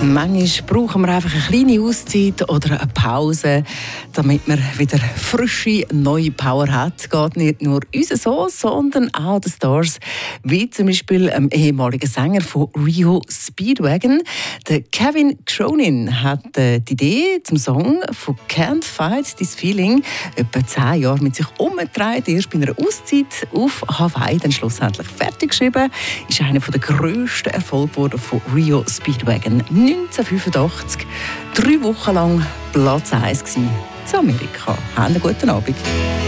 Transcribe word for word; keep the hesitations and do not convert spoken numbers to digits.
Manchmal brauchen wir einfach eine kleine Auszeit oder eine Pause, damit man wieder frische, neue Power hat. Es geht nicht nur uns so, sondern auch den Stars, wie zum Beispiel dem ehemaligen Sänger von R E O Speedwagon. Der Kevin Cronin hat die Idee zum Song von Can't Fight This Feeling etwa zehn Jahre mit sich umgetragen. Erst bei einer Auszeit auf Hawaii, dann schlussendlich fertig geschrieben. Ist einer der grössten Erfolge von R E O Speedwagon. neunzehnhundertfünfundachtzig, drei Wochen lang Platz eins in Amerika. Einen guten Abend.